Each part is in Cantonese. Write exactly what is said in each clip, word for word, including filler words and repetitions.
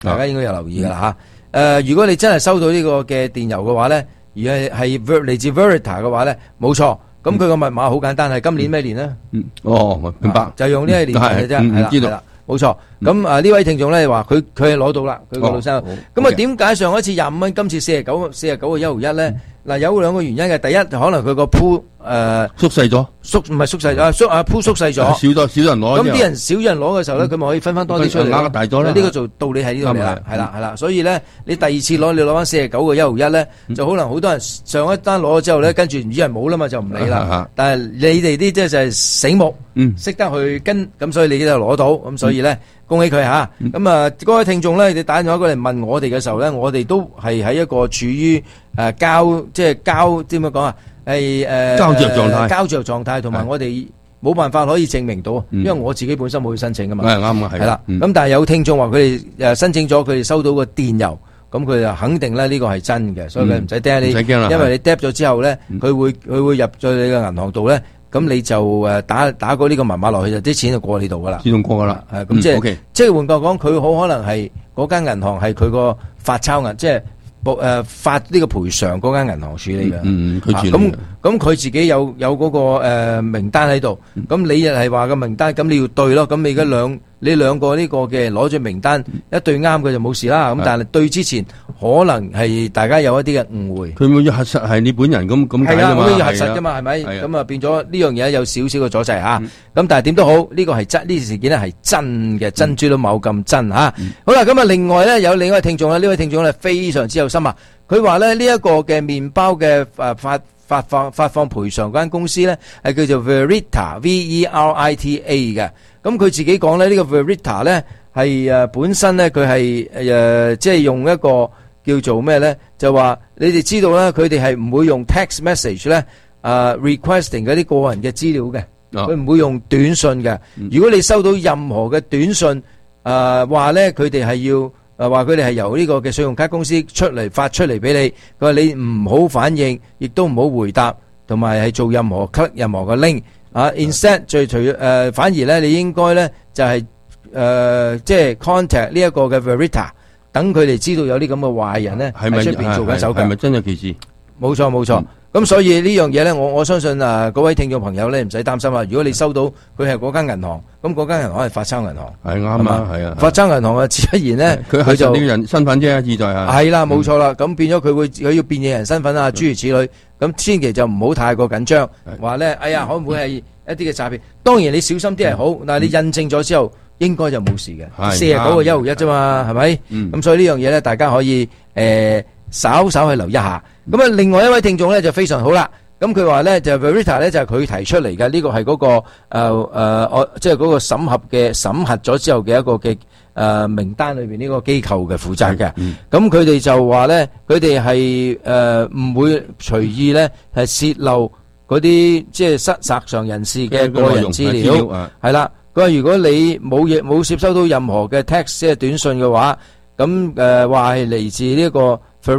大家應該有留意噶啦吓。誒，如果你真係收到呢個嘅電郵嘅話咧，而係係嚟自 Verita 嘅話咧，冇錯。咁佢個密碼好簡單，係今年咩年咧？ 嗯，哦，明白。 就用呢個年份嘅啫，係啦，係啦。冇錯，咁啊呢位聽眾咧話佢佢係攞到啦，佢個老生。咁啊點解上一次廿五蚊，今次四十九四十九個一毫一咧？嗱，有兩個原因嘅，第一可能佢個鋪誒縮細咗， 縮唔係縮細啊縮啊鋪縮細咗，少咗少人攞。咁啲人少人攞嘅時候咧，佢咪可以分翻多啲出嚟。額大咗啦，呢個做道理喺呢度嚟啦，係啦係啦，所以咧你第二次攞你攞翻四十九個一毫一咧，就可能好多人上一單攞咗之後咧，跟住唔知人冇啦嘛，就唔理啦。但係你哋啲即係就係醒目，識得去跟，咁所以你就攞到，咁所以咧。恭喜佢吓，咁啊嗰位聽眾咧，你打電話過嚟問我哋嘅時候咧，我哋都係喺一個處於誒交即係交點樣講啊，係誒膠着狀態，膠着狀態，同埋我哋冇辦法可以證明到，因為我自己本身冇去申請噶嘛，係啱啊，係啦，咁但係有聽眾話佢哋誒申請咗，佢哋收到個電郵，咁佢就肯定咧呢個係真嘅，所以佢唔使驚你，因為你 drop 咗之後咧，佢會佢會入咗你嘅銀行度咧。咁你就誒打打過呢個密碼落去，就啲錢就過你度噶啦，自動過噶啦。係咁即係，即係換句講，佢好可能係嗰間銀行係佢個發鈔銀，即係誒發呢個賠償嗰間銀行處理嘅。嗯，佢處理。咁咁佢自己有有嗰個誒名單喺度，咁你又係話個名單，咁你要對咯。咁你而家兩你兩個呢個嘅攞住名單一對啱嘅就冇事啦。咁但係對之前可能係大家有一啲嘅誤會。佢冇要核實係你本人咁咁解㗎嘛？係啊，我都要核實㗎嘛，係咪？咁啊變咗呢樣嘢有少少嘅阻滯嚇。咁但係點都好，呢個係真，呢件事件咧係真嘅，珍珠都冇咁真嚇。好啦，咁啊另外咧有另一位聽眾咧，呢位聽眾咧非常之有心啊。佢話咧呢一個嘅麵包嘅誒發發放發放賠償嗰間公司咧係叫做 Verita V E R I T A 嘅。咁佢自己講咧呢個 Verita 咧係誒本身咧佢係誒即係用一個叫做咩咧，就話你哋知道咧佢哋係唔會用 text message 咧誒 requesting 嗰啲個人嘅資料嘅，佢唔會用短信嘅。如果你收到任何嘅短信誒話咧佢哋係要誒話佢哋係由呢個嘅信用卡公司出嚟發出嚟俾你，佢話你唔好反應，亦都唔好回答，同埋係做任何 click 任何嘅 link 啊。Instead 最除誒反而咧，你應該咧就係誒即係 contact 呢一個嘅 Verita， 等佢哋知道有啲咁嘅壞人咧喺出邊做緊手腳。係咪真有其事？冇錯冇錯。咁所以呢樣嘢咧，我我相信啊，各位聽眾朋友咧唔使擔心啊。如果你收到佢係嗰間銀行，咁嗰間銀行係發鈔銀行，係啱啊，係啊。發鈔銀行啊，自不然咧，佢就呢個人身份啫，意在係。係啦，冇錯啦。咁變咗佢會佢要辨認人身份啊，諸如此類。咁千祈就唔好太過緊張，話咧，哎呀，可唔會係一啲嘅詐騙？當然你小心啲係好，但係你印證咗之後，應該就冇事嘅。四十九個一毫一啫嘛，係咪？咁所以呢樣嘢咧，大家可以誒稍稍去留意一下。咁啊，另外一位聽眾咧就非常好啦。咁佢話咧就 Verita 咧就係佢提出嚟嘅，呢個係嗰個誒誒我即係嗰個審核嘅審核咗之後嘅一個嘅誒名單裏邊呢個機構嘅負責嘅。咁佢哋就話咧，佢哋係誒唔會隨意咧係泄露嗰啲即係失責上人士嘅個人資料。係啦，佢話如果你冇嘢冇接收到任何嘅 text 即係短信嘅話，咁誒話係嚟自呢一個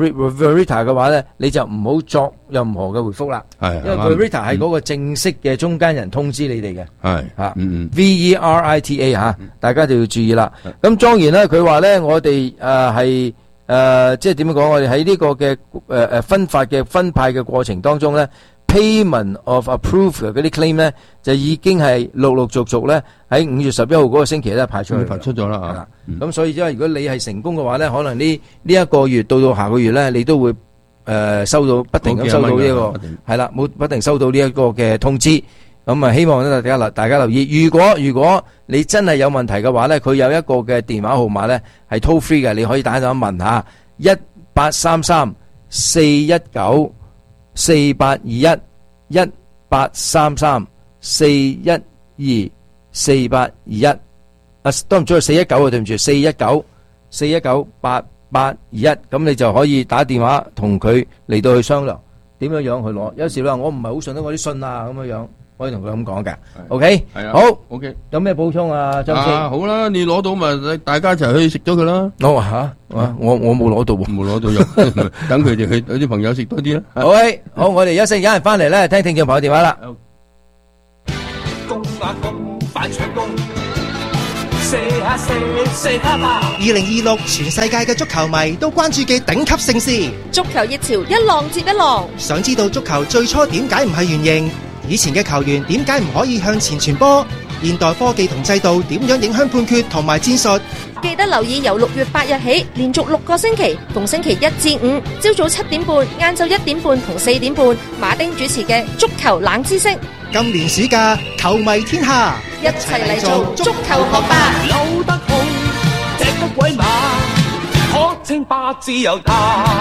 Verita 嘅話咧，你就唔好作任何嘅回覆啦。係，因為 Verita 係嗰個正式嘅中間人通知你哋嘅。係嚇，嗯嗯 ，V E R I T A 嚇，大家就要注意啦。咁當然咧，佢話咧，我哋誒係誒即係點樣講？我哋喺呢個嘅誒誒分發嘅分派嘅過程當中咧。Payment of approved 嗰啲 claim 咧，就已經係陸陸續續咧喺五月十一號嗰個星期咧派出去，派出咗啦嚇。咁、嗯、所以因為如果你係成功嘅話咧，可能呢呢一個月到到下個月咧，你都會誒、呃、收到不停咁收到呢、這、一個係啦，冇不停收到呢一個嘅通知。咁啊，希望咧大家留大家留意。如果如果你真係有問題嘅話咧，佢有一個嘅電話號碼咧係 toll free 嘅，你可以打電話問下一八三三四一九。四八二一一八三三四一二四八二一啊，都唔錯，四一九啊，對唔住，四一九四一九八八二一，咁你就可以打電話同佢嚟到去商量點樣樣去攞。有時話我唔係好信得我啲信啊，咁樣樣可以同佢咁講嘅。OK，係啊，好 OK，有咩補充啊？張先，好啦，你攞到咪大家一齊去食咗佢啦。我話吓。啊！我我冇攞到喎，冇攞到肉，等佢哋去有啲朋友食多啲啦。好，好，我哋休息，有人翻嚟咧，聽聽眾朋友電話啦。公啊公，反搶攻， 二零二六全世界嘅足球迷都關注嘅頂級盛事， 足球熱潮一浪接一浪。 想知道足球最初點解唔係圓形？以前嘅球員點解唔可以向前傳波？現代科技同制度點樣影響判決同埋戰術？ 記得留意由六月八日起，連續六個星期，逢星期一至五，朝早七點半、晏晝一點半同四點半，馬丁主持嘅足球冷知識。 今年暑假，球迷天下， 一齊嚟做足球學霸。 有得好，踢得鬼馬，可稱霸自由他。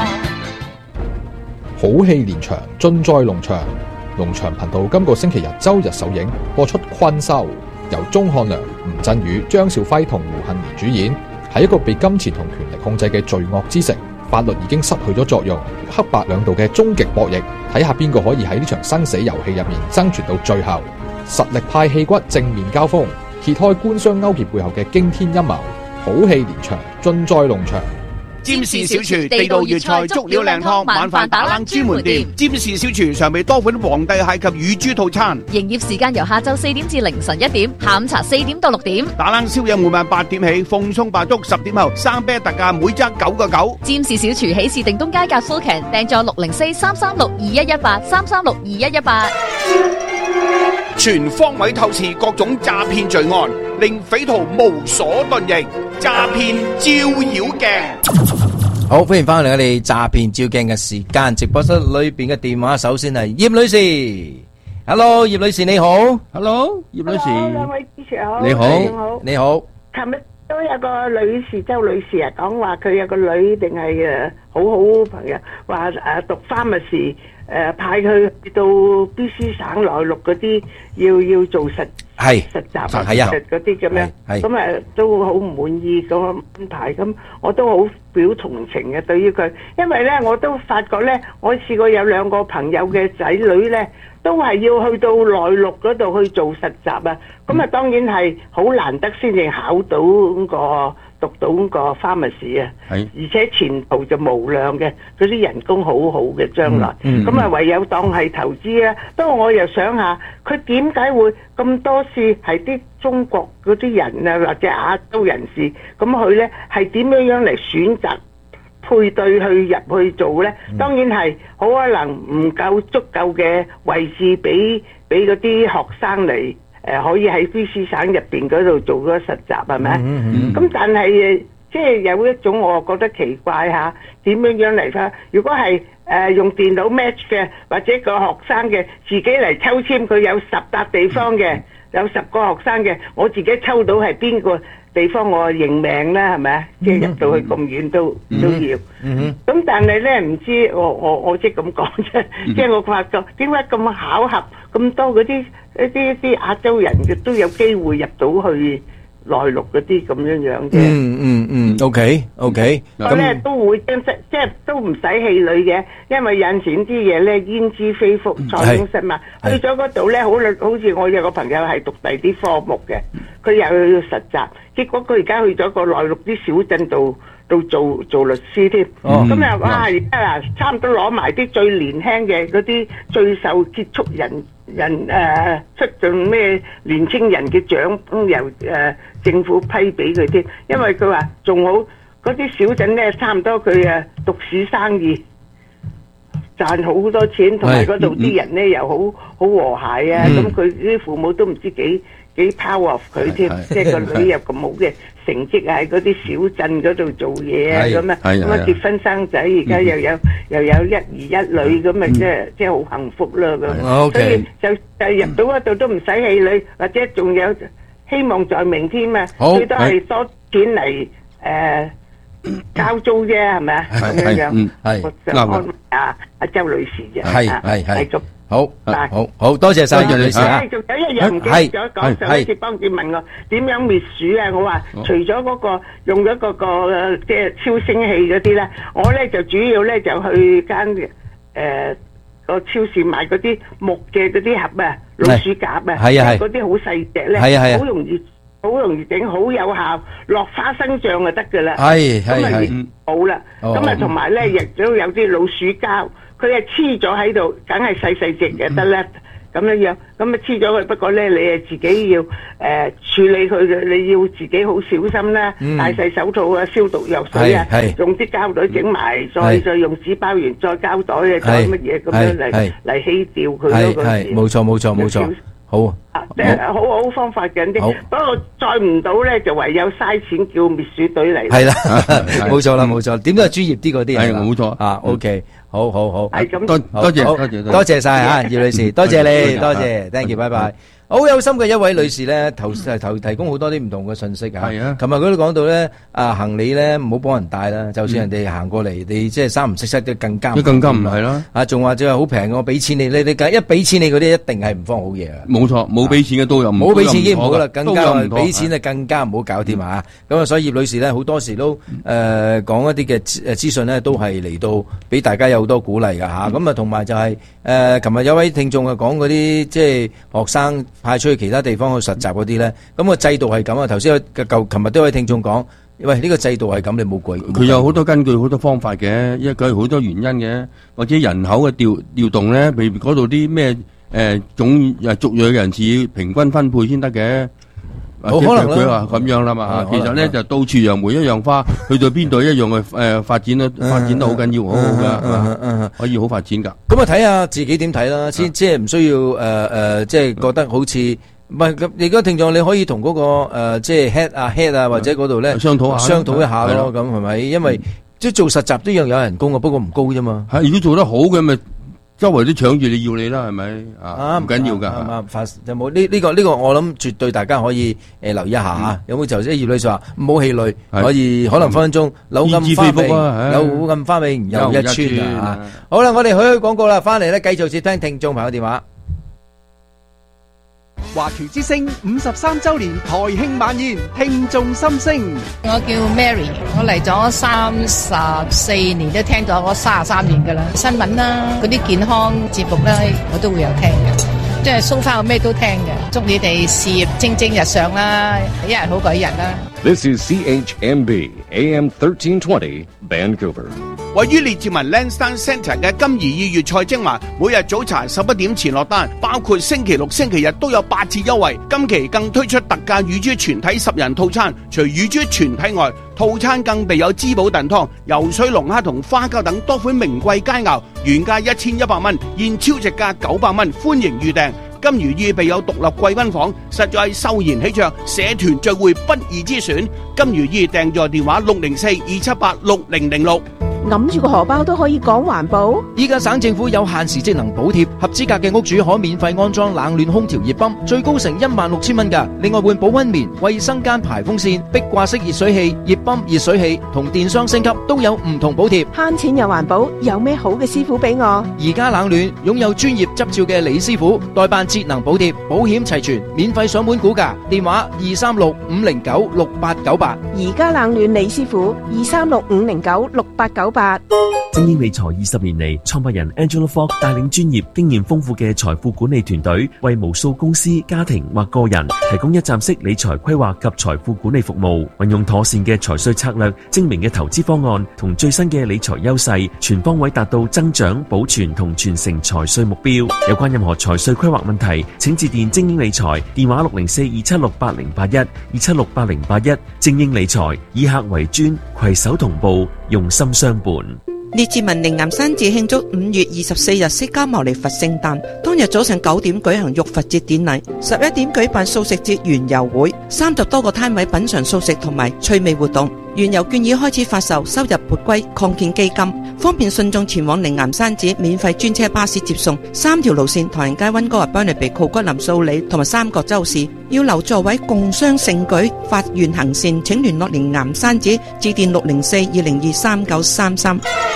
好戲連場，盡在龍場。龍場頻道今個星期日周日首映播出《困獸》，由鐘漢良、吳鎮宇、張兆輝同胡杏兒主演。喺一個被金錢同權力控制嘅罪惡之城，法律已經失去咗作用，黑白兩道嘅終極博弈，睇下邊個可以喺呢場生死遊戲入面生存到最後。實力派氣骨正面交鋒，揭開官商勾結背後嘅驚天陰謀。好戲連場，盡在龍場。 占士小廚地道粵菜足料靚湯，晚飯打冷專門店。占士小廚常備多款皇帝蟹及乳豬套餐。 營業時間由下晝四點至凌晨一點，下午茶四點到六點。 打冷宵夜每晚八點起，鳳鬆白粥十點後，生啤特價每則九個九。 占士小廚喜事定東街夾 Sulcan， 訂座六零四三三六二一一八三三六二一一八。 全方位透視各種詐騙罪案，令匪徒無所遁形。詐騙照妖鏡。 好，歡迎翻嚟我哋詐騙照鏡嘅時間，直播室裏邊嘅電話首先係葉女士。Hello， 葉女士你好。 Hello， 葉女士。 兩位主持好。 你好。 你好。 琴日都有個女士，周女士啊，講話佢有個女定係誒好好朋友，話誒讀 pharmacy。誒派佢去到 B C 省內陸嗰啲，要要做實係實習係啊嗰啲咁樣，咁誒都好唔滿意咁安排，咁我都好表同情嘅對於佢，因為咧我都發覺咧，我試過有兩個朋友嘅仔女咧，都係要去到內陸嗰度去做實習啊，咁啊當然係好難得先至考到嗰個。讀到個 pharmacy 啊，而且前途就無量嘅，嗰啲人工好好嘅將來，咁啊、嗯嗯、唯有當係投資啊。不過我又想下，佢點解會咁多次係啲中國嗰啲人啊，或者亞洲人士，咁佢咧係點樣樣嚟選擇配對去入去做咧？嗯、當然係好可能唔夠足夠嘅位置俾俾嗰啲學生嚟。誒、呃、可以喺 B C 省入邊嗰度做嗰實習係咪？咁、嗯嗯、但係誒，即係有一種我覺得奇怪嚇，點樣樣嚟法？如果係誒、呃、用電腦 match 嘅，或者個學生嘅自己嚟抽籤，佢有十笪地方嘅，嗯、有十個學生嘅，我自己抽到係邊個地方，我認命啦，係咪啊？即係入到去咁遠都、嗯、都要。咁、嗯嗯、但係咧，唔知我我我即係咁講啫，即係、嗯、我發覺點解咁巧合咁多嗰啲？一啲一啲亞洲人嘅都有機會入到去內陸嗰啲咁樣樣嘅。 嗯嗯嗯 ，OK OK。 咁咧都會即即係都唔使氣餒嘅，因為有陣時啲嘢咧焉知非福，塞翁失馬。去咗嗰度咧，好好似我有個朋友係讀第啲科目嘅，佢又去實習，結果佢而家去咗個內陸啲小鎮度度做做律師添。咁啊哇！而家嗱，差唔多攞埋啲最年輕嘅嗰啲最受接觸人。人誒、呃、出盡咩年青人嘅獎，由誒、呃、政府批俾佢添，因為佢話仲好嗰啲小鎮咧，差唔多佢誒獨市生意賺好多錢，同埋嗰度啲人咧又好好和諧啊，咁佢啲父母都唔知幾幾 power of 佢添，即係個女有咁好嘅成績喺嗰啲小鎮嗰度做嘢啊，咁啊咁啊結婚生仔，而家又有、嗯、又有一兒一女，咁啊即係即係好幸福啦咁，所以就就入到嗰度都唔使氣餒，或者仲有希望在明天啊，最多係多錢嚟誒交租啫，係咪啊？咁樣樣，我就安慰阿阿周女士啫， 係係係繼續。 好，好好多謝晒葉女士啊！ 仲有一樣唔記得咗講，上一次幫住問我點樣滅鼠啊？我話除咗嗰個用咗嗰個即係超聲器嗰啲咧，我咧就主要咧就去間誒個超市買嗰啲木嘅嗰啲盒啊，老鼠夾啊， 係啊係， 嗰啲好細隻咧， 係啊係， 好容易好容易整，好有效，落花生醬就得噶啦。 係係係， 好啦，咁啊同埋咧亦都有啲老鼠膠。佢係黐咗喺度，梗係細細隻嘅得啦。 咁樣樣，咁啊黐咗佢。不過咧，你誒自己要誒、呃、處理佢嘅，你要自己好小心啦， 嗯、 戴洗手套啊，消毒藥水啊，用啲膠袋整埋，再再用紙包完，再膠袋啊，再乜嘢咁樣嚟嚟稀掉佢嗰個。 係冇錯冇錯冇錯，好。 即係好好方法緊啲，不過再唔到咧，就唯有嘥錢叫滅鼠隊嚟。 係啦，冇錯啦，冇錯，點都係專業啲嗰啲。 係冇錯啊 ，OK，好好好， 係咁， 多多謝多謝多謝晒啊，葉女士，多謝你，多謝 ，thank you，拜拜。好有心嘅一位女士咧，投投提供好多啲唔同嘅信息啊。 係啊， 琴日佢都講到咧，啊行李咧唔好幫人帶啦，就算人哋行過嚟，你即係三唔識七都更加。 都更加唔係啦。 啊，仲話即係好平，我俾錢你，你你一俾錢你嗰啲一定係唔放好嘢啊。 冇錯，冇俾錢嘅都有唔冇俾錢已經唔好啦，更加話俾錢啊更加唔好搞添啊。咁啊，所以葉女士咧好多時都誒講一啲嘅誒資訊咧，都係嚟到俾大家有好多鼓勵㗎嚇。咁啊，同埋就係誒，琴日有位聽眾啊講嗰啲即係學生派出去其他地方去實習嗰啲咧，咁個制度係咁啊。頭先個舊琴日都有位聽眾講，喂呢個制度係咁，你冇鬼。 佢有好多根據，好多方法嘅，因為佢好多原因嘅，或者人口嘅調調動咧，譬如嗰度啲咩誒種誒族裔嘅人士平均分配先得嘅。 好可能佢話咁樣啦嘛，其實咧就到處楊梅一樣花，去到邊度一樣嘅誒發展咯，發展得好緊要，好好噶，可以好發展噶。 咁啊睇下自己點睇啦，先即係唔需要誒誒，即係覺得好似。唔係咁，你而家聽眾你可以同嗰、那個、呃、即係 head 啊 head 啊或者嗰度咧商討下， 商討一下咯，咁係咪？因為即係做實習都一樣有人工嘅，不過唔高啫嘛。 係，如果做得好嘅咪周圍都搶住你要你啦，係咪啊？唔緊要㗎。 啱啱發有冇呢？呢個呢個我諗絕對大家可以誒留意一下嚇。有冇就即係葉女士話唔好氣餒，可以可能分分鐘柳暗花明，柳暗花明又一村啊！好啦，我哋去去廣告啦，翻嚟咧繼續接聽聽眾朋友電話。 華僑之聲五十三周年台慶晚宴，聽眾心聲。 我叫 Mary， 我嚟咗三十四年，都聽咗我三十三年噶啦。新聞啦，嗰啲健康節目咧，我都會有聽嘅。即係蘇花我咩都聽嘅。祝你哋事業蒸蒸日上啦，一日好過一日啦。 This is C H M B A M thirteen twenty Vancouver。 位於列治文 Lansdowne Centre 嘅金怡意粵菜精華，每日早茶十一點前落單，包括星期六、星期日都有八折優惠。今期更推出特價乳豬全體十人套餐，除乳豬全體外，套餐更備有滋補燉湯、游水龍蝦同花膠等多款名貴佳肴，原價一千一百蚊，現超值價九百蚊，歡迎預訂。金魚意備有獨立貴賓房，實在係秀賢喜鵲，社團聚會不二之選。金魚意訂座電話六零四二七八六零零六。 揞住個荷包都可以講環保。 依家省政府有限時節能補貼，合資格嘅屋主可免費安裝冷暖空調熱泵，最高成一萬六千蚊㗎。另外換保溫棉、衛生間排風扇、壁掛式熱水器、熱泵、熱水器同電箱升級都有唔同補貼。 慳錢又環保，有咩好嘅師傅俾我？ 而家冷暖擁有專業執照嘅李師傅代辦節能補貼，保險齊全，免費上門估價，電話二三六五零九六八九八。 而家冷暖李師傅二三六五零九六八九八。 精英理財二十年嚟，創辦人 Angela Fogg 帶領專業、經驗豐富嘅財富管理團隊，為無數公司、家庭或個人提供一站式理財規劃及財富管理服務。運用妥善嘅財稅策略、精明嘅投資方案同最新嘅理財優勢，全方位達到增長、保存同傳承財稅目標。有關任何財稅規劃問題，請致電精英理財，電話六零四二七六八零八一二七六八零八一。精英理財以客為尊，攜手同步，用心相伴。 列治文靈岩山寺慶祝五月二十四日釋迦牟尼佛聖誕，當日早上九點舉行浴佛節典禮，十一點舉辦素食節園遊會，三十多個攤位品嘗素食同埋趣味活動。園遊券已開始發售，收入撥歸擴建基金，方便信眾前往靈岩山寺，免費專車巴士接送。三條路線：唐人街、溫哥華、班尼比、酷骨林、素里同埋三角洲市。要留座位共襄盛舉，發願行善，請聯絡靈岩山寺，致電六零四二零二三九三三。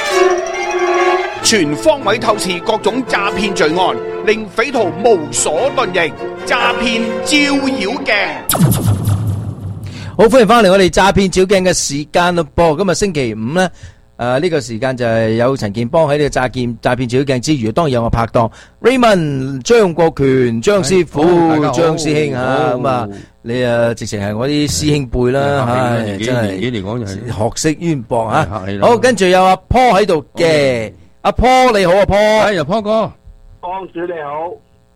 全方位透視各種詐騙罪案，令匪徒無所遁形。詐騙照妖鏡。 好，歡迎翻嚟我哋詐騙照鏡嘅時間咯噃。今日星期五咧，誒呢個時間就係有陳健邦喺呢個詐騙詐騙照鏡之餘，當然有我拍檔 Raymond 張國權張師傅張師兄啊，咁啊你啊直情係我啲師兄輩啦，唉真係年紀嚟講就係學識淵博啊。好，跟住有阿 Paul 喺度嘅，阿 Paul 你好啊 Paul， 係啊 Paul 哥， 幫主你好。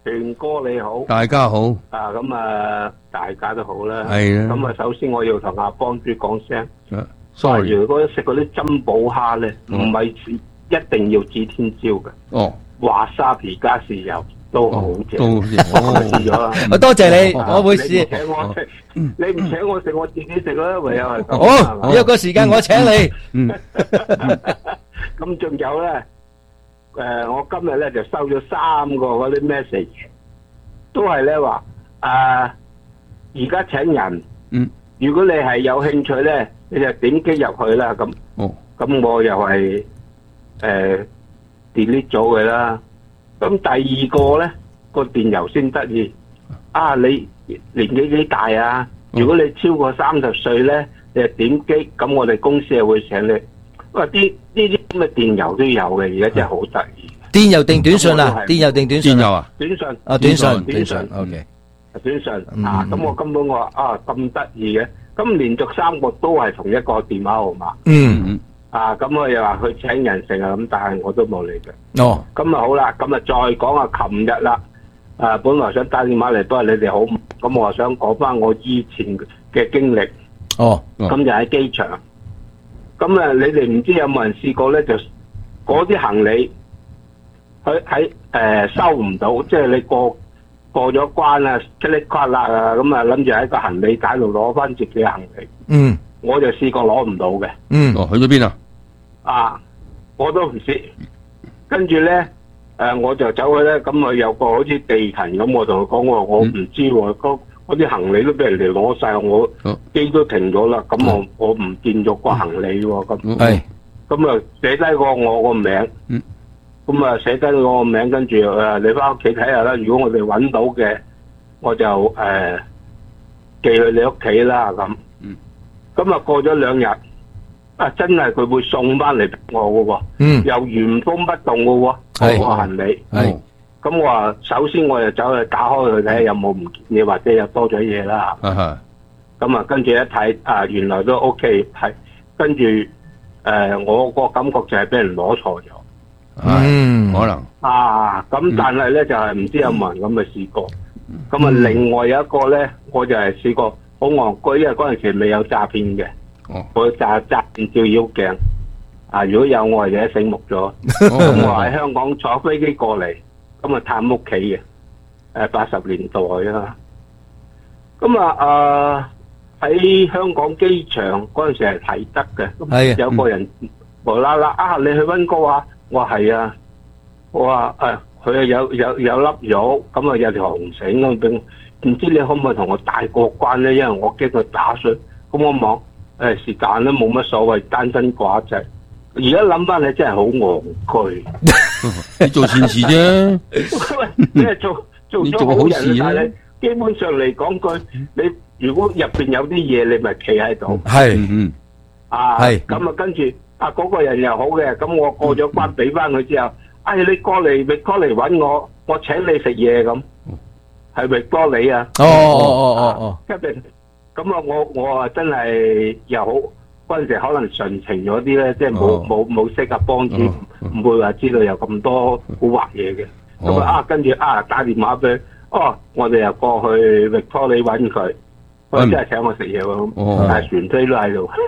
全哥你好， 大家好。 啊，咁啊，大家都好啦。 係啊。 咁啊，首先我要同阿幫主講聲。 sorry。 如果食嗰啲珍寶蝦咧，唔係一定要指天椒嘅。 哦。 華沙皮加豉油都好正。 都我試咗啦。 多謝你，我會試。 你唔請我食，你唔請我食，我自己食啦，唯有係咁。 好，一個時間我請你。 嗯。 咁仲有咧？誒、呃，我今日咧就收咗三個嗰啲 message， 都係咧話誒，而家請人， 嗯， 如果你係有興趣咧，你就點擊入去啦，咁， 哦， 咁我又係誒 delete 咗佢啦。咁第二個咧個電郵先得意，啊，你年紀幾大啊？如果你超過三十歲咧，你就點擊，咁我哋公司係會請你。哇！啲呢啲咁嘅電郵都有嘅，而家真係好得意。 電郵定短信啊？電郵定短信啊？ 短信啊，短信， 短信 ，OK。 短信啊，咁我根本我話啊咁得意嘅，咁連續三個都係同一個電話號碼。 嗯嗯。 啊，咁我又話佢請人成啊，咁但係我都冇理佢。 哦。 咁啊好啦，咁啊再講下琴日啦。啊，本來想打電話嚟，不過你哋好，咁我想講翻我以前嘅經歷。 哦。 咁就喺機場。咁啊，你哋唔知有冇人試過咧？就嗰啲行李，佢喺誒收唔到，即係你過過咗關啊，噼里啪啦啊，咁啊諗住喺個行李架度攞翻自己行李。 嗯。 我就試過攞唔到嘅。 嗯。 哦，去咗邊啊？ 啊，我都唔知。跟住咧，誒、呃、我就走去咧，咁啊有個好似地勤咁，我同佢講，我話我唔知喎，嗰嗰啲行李都俾人哋攞晒，我機都停咗啦，咁我我唔見咗個行李喎，咁係， 咁啊寫低個我個名，咁啊寫低我個名，跟住誒你翻屋企睇下啦，如果我哋揾到嘅，我就誒、呃、寄去你屋企啦，咁，咁啊過咗兩日，啊真係佢會送翻嚟俾我嘅喎， 嗯， 又原封不動嘅喎， 係個行李， 係。 咁我話首先我就走去打開佢睇下有冇唔見嘢，或者有多咗嘢啦。咁啊跟住一睇啊原來都 OK 係，跟住誒、呃、我個感覺就係俾人攞錯咗。 嗯，可能。 啊咁但係咧、嗯、就係唔知有冇人咁嘅試過。咁啊、嗯、另外有一個咧我就係試過好戇居，因為嗰陣時未有詐騙嘅。哦。我詐詐騙照妖鏡。啊如果有我係而家醒目咗。咁、哦、我喺香港坐飛機過嚟。咁啊探屋企嘅，誒八十年代啊，咁啊誒喺香港機場嗰陣時係睇得嘅，咁有個人無啦啦啊你去溫哥華，我話係啊，我話誒佢有有有粒肉，咁啊有條紅繩咁俾我，唔知你可唔可以同我帶過關咧？因為我驚佢打碎，咁我望誒時間都冇乜所謂，單身寡仔。而家諗翻你真係好戇居， 你做善事啫， 即係做做咗好人，但係基本上嚟講句，你如果入邊有啲嘢，你咪企喺度。 係，嗯， 啊，係，咁啊跟住啊嗰個人又好嘅，咁我過咗關俾翻佢之後，哎你過嚟咪過嚟揾我，我請你食嘢咁，係咪多你啊？ 哦哦哦哦哦， 一定，咁啊我我啊真係又好。嗰陣時可能純情咗啲咧，即係冇冇冇識啊幫主，唔會話知道有咁多古惑嘢嘅。咁啊啊，跟住啊打電話俾佢，哦，我哋又過去域多利揾佢，佢真係請我食嘢喎，但係船飛都喺度。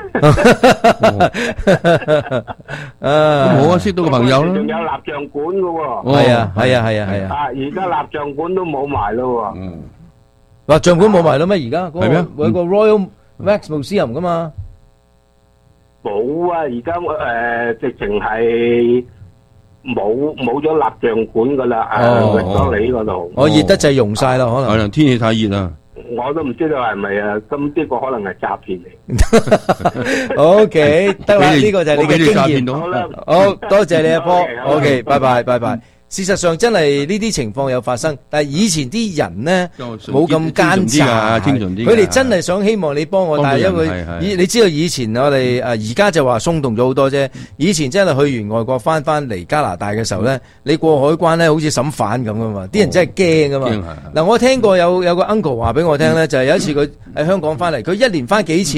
啊，我啊識到個朋友啦。 仲有蠟像館嘅喎。 係啊係啊係啊係啊。 啊，而家蠟像館都冇埋咯喎。蠟像館冇埋啦咩？而家係咩？有個 Royal Wax Museum 噶嘛。 冇啊！而家誒直情係冇冇咗蠟像館噶啦，誒域多利嗰度。 我熱得滯溶晒啦，可能可能天氣太熱啦。 我都唔知道係咪啊！咁呢個可能係詐騙嚟。 O K， 得啦，呢個就係你嘅經驗。 好啦， 好多謝你阿波。O K，拜拜，拜拜。事實上真係呢啲情況有發生，但係以前啲人咧冇咁奸詐，佢哋真係想希望你幫我，但係因為以你知道以前我哋誒而家就話鬆動咗好多啫，以前真係去完外國翻翻嚟加拿大嘅時候咧，你過海關咧好似審犯咁噶嘛，啲人真係驚噶嘛。嗱，我聽過有有個 uncle 話俾我聽咧，就係有一次佢喺香港翻嚟，佢一連翻幾次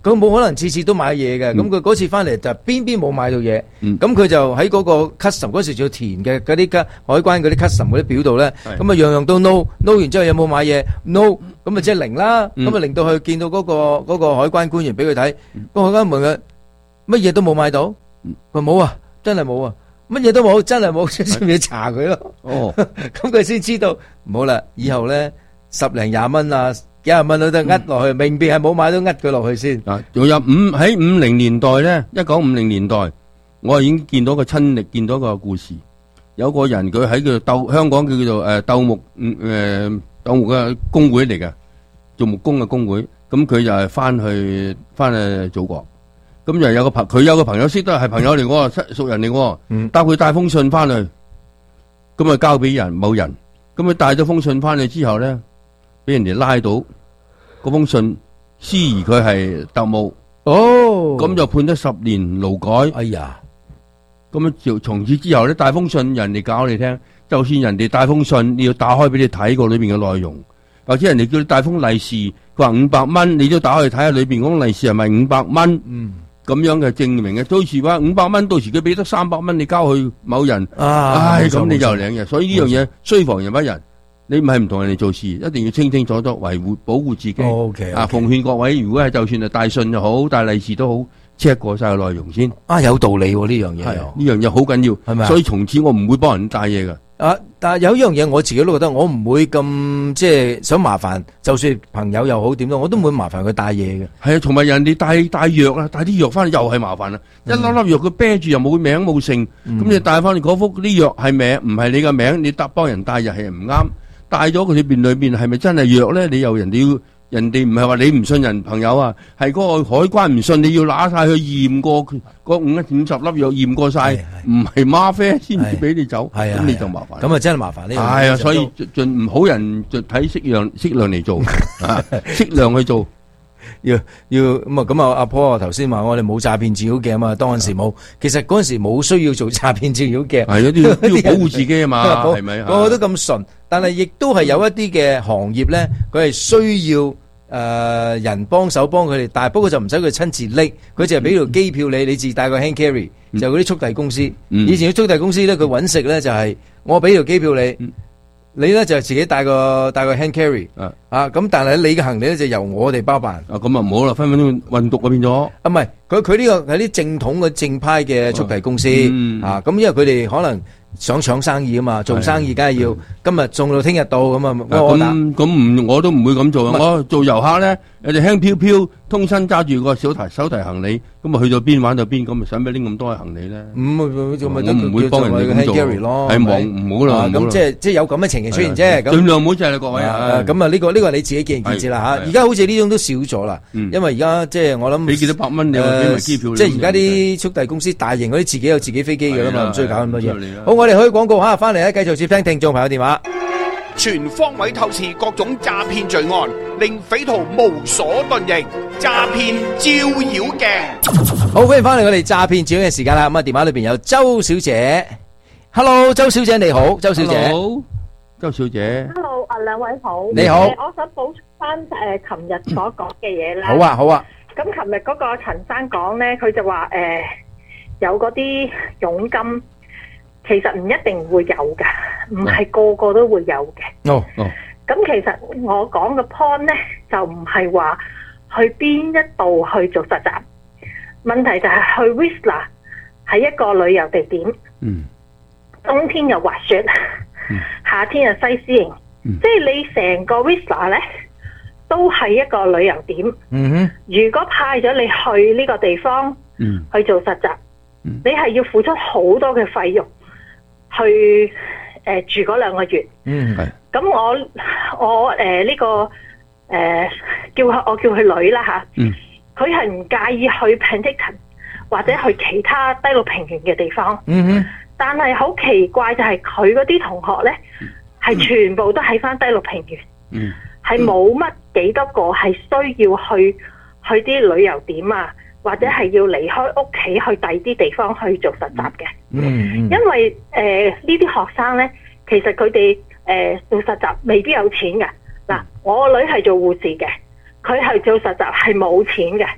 佢冇可能次次都買嘢嘅，咁佢嗰次翻嚟就邊邊冇買到嘢，咁佢就喺嗰個 custom 嗰時仲要填嘅嗰啲海關嗰啲 custom 嗰啲表度咧，咁啊樣樣都 no，no 完之後有冇買嘢 no，咁啊即係零啦，咁啊令到佢見到嗰個嗰個海關官員俾佢睇，個海關問佢乜嘢都冇買到，佢冇啊，真係冇啊，乜嘢都冇，真係冇，先要查佢咯。哦，咁佢先知道唔好啦，以後咧十零廿蚊啊。幾廿蚊都得呃落去，明明係冇買都呃佢落去先。 啊，仲有五喺五零年代咧，一九五零年代，我已經見到個親歷，見到個故事。有個人佢喺叫鬥香港叫叫做誒鬥木誒鬥木嘅工會嚟嘅，做木工嘅工會。咁佢就係翻去翻去祖國。咁就有個朋，佢有個朋友識得係朋友嚟喎，熟人嚟喎。嗯。帶佢帶封信翻去，咁啊交俾人某人。咁佢帶咗封信翻去之後咧，俾人哋拉到嗰封信，思疑佢係特務， 哦， 咁就判咗十年勞改。 哎呀， 咁樣就從此之後咧，帶封信人哋教你聽，就算人哋帶封信，你要打開俾你睇過裏邊嘅內容，或者人哋叫你帶封利是，佢話五百蚊，你都打開睇下裏邊嗰封利是係咪五百蚊？嗯，咁樣嘅證明嘅，到時話五百蚊，到時佢俾得三百蚊，你交去某人， 啊， 唉，咁你就領嘅。所以呢樣嘢須防人不仁。你唔係唔同人哋做事，一定要清清楚楚維護保護自己。 O K 啊，奉勸各位，如果係就算係帶信又好，帶利是都好，check過晒個內容先。 啊，有道理喎呢樣嘢。 係呢樣嘢好緊要，係咪？所以從此我唔會幫人帶嘢㗎。 啊，但係有一樣嘢我自己都覺得，我唔會咁即係想麻煩，就算朋友又好點都，我都唔會麻煩佢帶嘢嘅。 係啊，同埋人哋帶帶藥啊，帶啲藥翻嚟又係麻煩啦。一粒粒藥佢啤住又冇名冇姓，咁你帶翻嚟嗰幅啲藥係名唔係你嘅名，你搭幫人帶又係唔啱。帶咗佢裏邊裏邊係咪真係藥咧？你又人哋要人哋唔係話你唔信人朋友啊，係嗰個海關唔信，你要拿晒去驗過嗰五五十粒藥驗過晒，唔係嗎啡先至俾你走，咁你就麻煩。 咁啊真係麻煩呢樣嘢。 係啊，所以盡唔好人就睇適量適量嚟做，啊適量去做。 要要咁啊咁啊！阿婆頭先話我哋冇詐騙照妖鏡啊嘛，當陣時冇，其實嗰陣時冇需要做詐騙照妖鏡， 係啊，都要都要保護自己啊嘛，係咪？ 個個都咁純，但係亦都係有一啲嘅行業咧，佢係需要誒、呃、人幫手幫佢哋帶，不過就唔使佢親自拎，佢就係俾條機票你，你自己帶個 hand carry，嗯、就嗰啲速遞公司。嗯、以前啲速遞公司咧，佢揾食咧就係我俾條機票你。嗯你咧就自己帶個帶個 hand carry 啊，啊咁但係你嘅行李咧就由我哋包辦。 啊咁啊唔好啦，分分鐘運毒嗰變咗。 啊唔係，佢佢呢個係啲正統嘅正派嘅速遞公司、嗯、啊，咁因為佢哋可能想搶生意啊嘛，做生意梗係要今日送到聽日到咁啊。 咁咁唔我都唔會咁做啊！我做遊客咧，有隻輕飄飄，通身揸住個小提手提行李，咁啊去到邊玩到邊，咁咪使咩拎咁多行李咧？咁、 嗯、 我唔會幫人哋咁做，係忙唔好啦。 咁即係即係有咁嘅情形出現啫。 盡量唔好謝啦，各位。 咁啊呢個呢個係你自己見仁見智啦吓。而家好似呢種都少咗啦，因為而家即係我諗俾幾多百蚊你俾埋機票。 即係而家啲速遞公司大型嗰啲自己有自己飛機噶啦嘛，唔需要搞咁多嘢。好，我哋去廣告吓，翻嚟咧繼續接聽聽眾朋友電話。 全方位透視各種詐騙罪案，令匪徒無所遁形。詐騙照妖鏡， 好，歡迎翻嚟我哋詐騙照妖嘅時間啦。咁啊，電話裏邊有周小姐。Hello， 周小姐你好，周小姐。 好，周小姐。 Hello， 啊兩位好。 你好。 我想補充翻誒，琴日所講嘅嘢啦。 好啊，好啊。 咁琴日嗰個陳生講咧，佢就話誒有嗰啲佣金。其實唔一定會有㗎，唔係個個都會有嘅。 哦哦。 咁其實我講嘅 point 咧，就唔係話去邊一度去做實習，問題就係去 Whistler 係一個旅遊地點。嗯。冬天又滑雪，嗯、夏天又西施營，嗯、即係你成個 Whistler 咧都係一個旅遊點。嗯哼。如果派咗你去呢個地方，嗯，去做實習，嗯、你係要付出好多嘅費用。去誒、呃、住嗰兩個月，嗯係，咁我我誒呢、呃這個誒、呃、叫我叫佢女啦吓，嗯，佢係唔介意去 Penticton 或者去其他低陸平原嘅地方，嗯哼，但係好奇怪就係佢嗰啲同學咧係、嗯、全部都喺翻低陸平原，嗯，係冇乜幾多個係需要去去啲旅遊點啊。或者係要離開屋企去第二啲地方去做實習嘅，嗯，因為誒呢啲學生咧，其實佢哋誒做實習未必有錢嘅。嗱，我個女係做護士嘅，佢係做實習係冇錢嘅，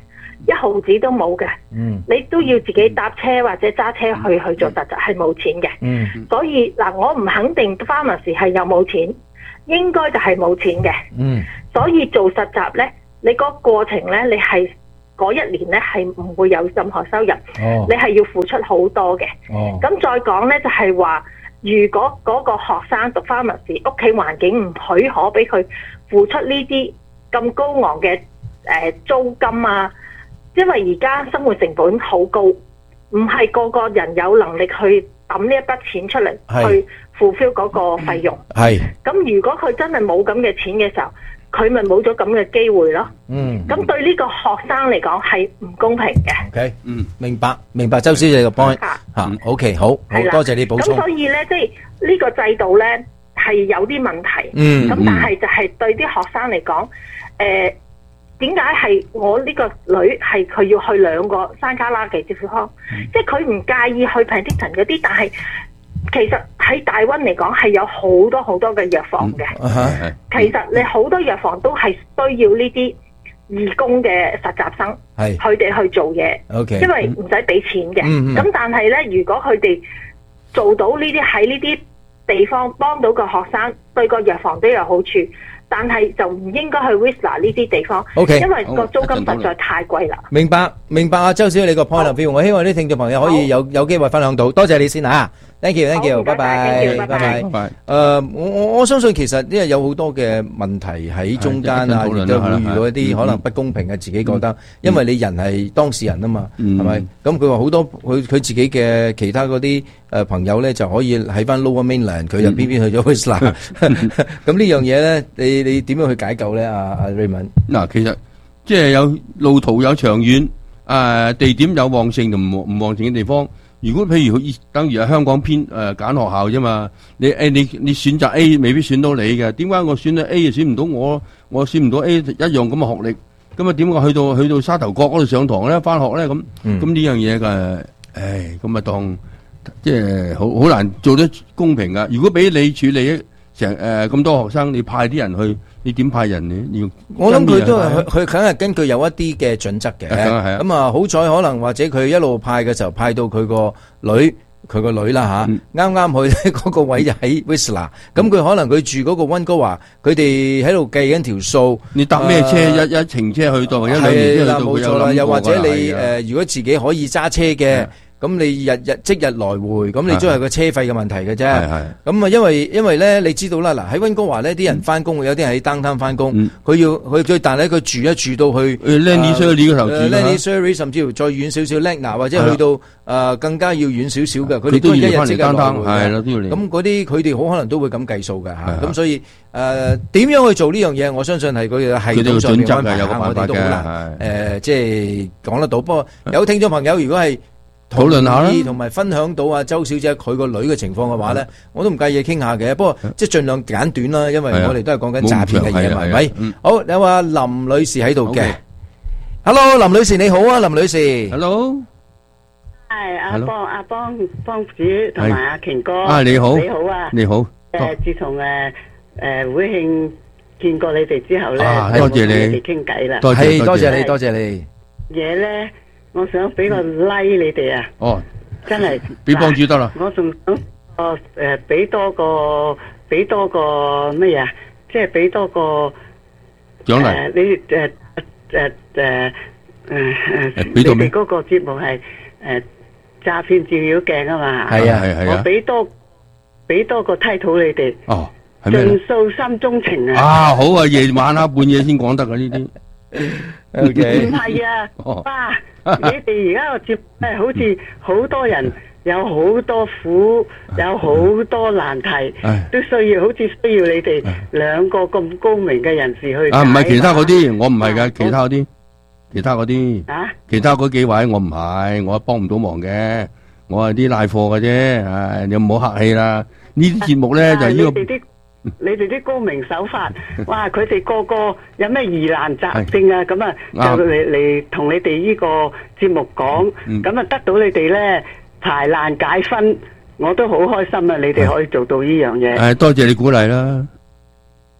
一毫子都冇嘅。 嗯， 你都要自己搭車或者揸車去去做實習，係冇錢嘅。 嗯， 所以嗱，我唔肯定 pharmacy 係有冇錢，應該就係冇錢嘅。 嗯， 所以做實習咧，你嗰個過程咧，你係嗰一年咧係唔會有任何收入。 哦， 你係要付出好多嘅。 哦， 咁再講咧就係話，如果嗰個學生讀 pharmacy，屋企環境唔許可俾佢付出呢啲咁高昂嘅誒、呃、租金啊，因為而家生活成本好高，唔係個個人有能力去抌呢一筆錢出嚟去 fulfill 嗰個費用。 係。 咁如果佢真係冇咁嘅錢嘅時候，佢咪冇咗咁嘅機會咯。 嗯。 咁對呢個學生嚟講係唔公平嘅。 OK，嗯，明白，明白，周小姐個 point 嚇。OK，好，好多謝你補充。 咁所以咧，即係呢個制度咧係有啲問題。 嗯。 咁但係就係對啲學生嚟講，誒。點解係我呢個女係佢要去兩個山卡拉嘅接觸康？嗯、即係佢唔介意去 Penticton 嗰啲，但係其實喺大溫嚟講係有好多好多嘅藥房嘅。 嗯、 其實你好多藥房都係需要呢啲義工嘅實習生，佢哋去做嘢。 Okay, 因為唔使俾錢嘅。咁、 嗯嗯、但係咧，如果佢哋做到呢啲喺呢啲地方幫到個學生，對個藥房都有好處。但係就唔應該去 Whistler 呢啲地方， okay, 因為個租金實在太貴啦。 明白，明白啊，周小姐你個 point of view，我希望啲聽眾朋友可以有有機會分享到，多謝你先嚇 ，thank you，thank you，拜拜，拜拜，拜拜。誒，我我我相信其實因為有好多嘅問題喺中間啊，亦都會遇到一啲可能不公平嘅，自己覺得，因為你人係當事人啊嘛，係咪？咁佢話好多佢佢自己嘅其他嗰啲誒朋友咧就可以喺翻 Lower Mainland，佢就偏偏去咗 Whistler。咁呢樣嘢咧，你你點樣去解救咧？阿阿 Raymond， 嗱，其實即係有路途有長遠，誒地點有旺盛同唔唔旺盛嘅地方。如果譬如等於喺香港偏誒揀學校啫嘛，你誒你你選擇 A 未必選到你嘅，點解我選咗 A 又選唔到我？我選唔到 A 一樣咁嘅學歷，咁啊點解去到去到沙頭角嗰度上堂咧？返學咧咁，咁呢、嗯、樣嘢嘅，唉，咁啊當即係好好難做得公平噶。如果俾你處理成誒咁多學生，你派啲人去，你點派人呢？要我諗佢都係佢佢梗係根據有一啲嘅準則嘅。咁啊，好彩可能或者佢一路派嘅時候派到佢個女，佢個女啦吓，啱啱去嗰個位就喺 Whistler。咁佢可能佢住嗰個溫哥華，佢哋喺度計緊條數。 你搭咩車？一一程車去到，一兩程車去到， 冇錯啦。又或者你誒，如果自己可以揸車嘅。咁你日日即日來回，咁你都係個車費嘅問題嘅啫。咁啊，因為因為咧，你知道啦，嗱喺溫哥華呢啲人翻工，有啲人喺 downtown 翻工，佢要佢佢，但係佢住一住到去 Lenny Surrey 嗰頭住 Lenny Surrey 甚至乎再遠少少 Lagna 或者去到誒更加要遠少少嘅，佢哋都一日即日來回嘅。咁嗰啲佢哋好可能都會咁計數嘅嚇。咁所以誒點樣去做呢樣嘢？我相信係佢哋系統上面安排下，我哋都好難誒，即係講得到。不過有聽眾朋友如果係討論下啦， 同埋分享到阿周小姐佢個女嘅情況嘅話咧，我都唔介意傾下嘅。不過即係盡量簡短啦，因為我哋都係講緊詐騙嘅嘢，係咪？好，有話林女士喺度嘅。Hello， 林女士你好啊，林女士。 Hello， 係阿邦阿邦幫主同埋阿瓊哥。 啊，你好， 你好啊， 你好。 誒，自從誒誒會慶見過你哋之後咧， 多謝你傾偈啦。 係多謝你，多謝你。 嘢咧。我想俾個 like 你哋啊！ 哦， 真係俾幫主得啦。 我仲想哦誒，俾多個俾多個乜嘢啊？即係俾多個獎勵。 你誒誒誒誒誒，你哋嗰個節目係誒詐騙照妖鏡啊嘛？ 係啊係係啊！ 我俾多俾多個 title 你哋。 哦，係咩？ 盡訴心中情啊！ 啊，好啊，夜晚啊，半夜先講得噶呢啲。 唔係啊，哇！你哋而家個節目咧，好似好多人有好多苦，有好多難題，都需要好似需要你哋兩個咁高明嘅人士去。 啊，唔係其他嗰啲，我唔係噶，其他嗰啲，其他嗰啲，啊，其他嗰幾位我唔係，我幫唔到忙嘅，我係啲賴貨嘅啫，唉，你唔好客氣啦。呢啲節目咧就呢個。 你哋啲高明手法，哇！佢哋個個有咩疑難雜症啊？咁啊，就嚟嚟同你哋呢個節目講，咁啊得到你哋咧排難解紛，我都好開心啊！你哋可以做到呢樣嘢。 誒，多謝你鼓勵啦。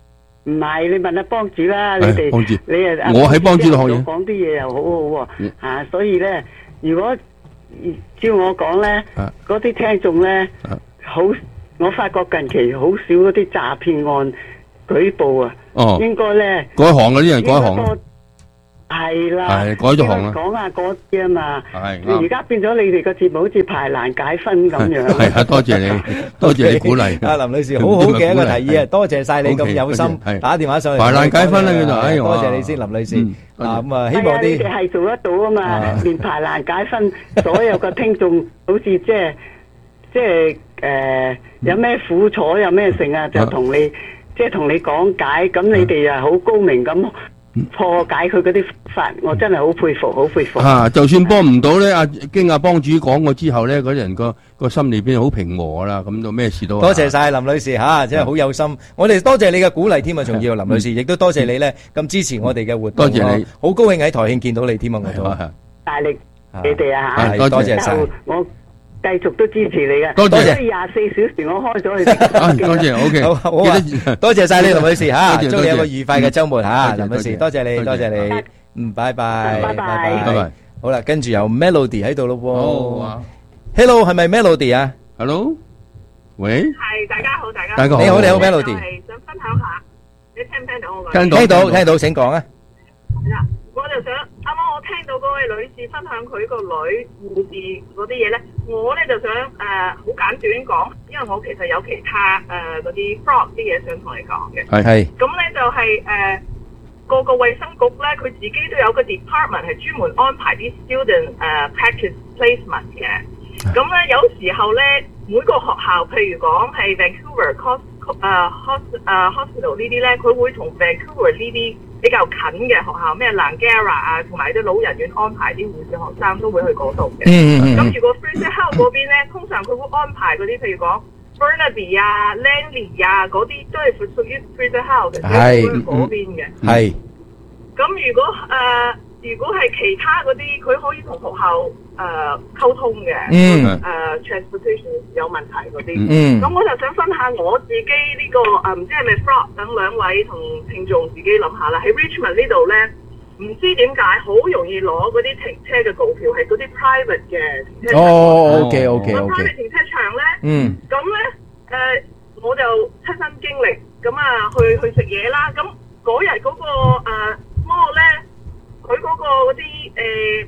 唔係，你問下幫主啦，你哋幫主， 你啊， 我喺幫主度學嘢， 講啲嘢又好好喎，嚇，所以咧，如果照我講咧，嗰啲聽眾咧，好，我發覺近期好少嗰啲詐騙案舉報啊， 哦， 應該咧改行嗰啲人改行。 係啦， 係改咗行啦， 講下嗰啲啊嘛， 係而家變咗你哋個節目好似排難解紛咁樣。 係啊，多謝你，多謝你鼓勵。 阿林女士，好好嘅一個提議啊，多謝晒你咁有心打電話上嚟。 排難解紛啦，叫做，哎多謝你先，林女士。啊咁啊，希望啲你哋係做得到啊嘛，連排難解紛，所有個聽眾好似即係即係誒有咩苦楚有咩成啊，就同你即係同你講解，咁你哋啊好高明咁。破解佢嗰啲法，我真係好佩服，好佩服。 啊，就算幫唔到咧，阿經阿幫主講過之後咧，嗰人個個心裏邊好平和啦，咁就咩事都。 多謝晒林女士吓，真係好有心。我哋多謝你嘅鼓勵添啊，仲要林女士，亦都多謝你咧咁支持我哋嘅活動。 多謝你， 好高興喺台慶見到你添啊，我都大力你哋啊吓， 多謝晒。 我繼續都支持你嘅， 多謝。 廿四小時我開咗你。 多謝 ，OK， 好，好啊，多謝晒你林女士吓，祝你有個愉快嘅周末吓，林女士，多謝你，多謝你，嗯，拜拜， 拜拜， 拜拜。 好啦，跟住有 Melody 喺度咯喎，Hello，係咪 Melody 啊 ？Hello，喂， 係大家好，大家大家好，你好，你好 Melody， 係想分享下，你聽唔聽到我講？ 聽到，聽到，聽到，請講啊。 嗱，我就想啱啱我聽到嗰位女士分享佢個女護士嗰啲嘢咧，我咧就想誒好簡短講，因為我其實有其他誒嗰啲 fraud 啲嘢想同你講嘅。 係係。咁咧就係誒個個衛生局咧，佢自己都有個 department 係專門安排啲 student 誒 practice placement 嘅。咁咧有時候咧每個學校，譬如講係 Vancouver Cos 誒 hos 誒 hospital 呢啲咧，佢會同 Vancouver 呢啲比較近嘅學校，咩 Langara 啊，同埋啲老人院安排啲護士學生都會去嗰度嘅。 嗯嗯。 咁如果 Fraser Health 嗰邊咧，通常佢會安排嗰啲，譬如講 Burnaby 啊、Langley 啊嗰啲，都係屬於 Fraser Health 嘅，喺嗰邊嘅。 係。 咁如果誒、呃，如果係其他嗰啲，佢可以同學校誒、呃、溝通嘅。 嗯。 誒、呃、transportation 有問題嗰啲。 嗯。 咁我就想分享我自己呢、這個誒，唔、呃、知係咪 fraud 等兩位同聽眾自己諗下啦。喺 Richmond 呢度咧，唔知點解好容易攞嗰啲停車嘅告票，係嗰啲 private 嘅停車場。 哦 ，OK OK OK。 private 停車場咧， 嗯。 咁咧誒，我就親身經歷，咁啊去去食嘢啦。咁嗰日嗰個誒 mall 咧，佢嗰個嗰啲誒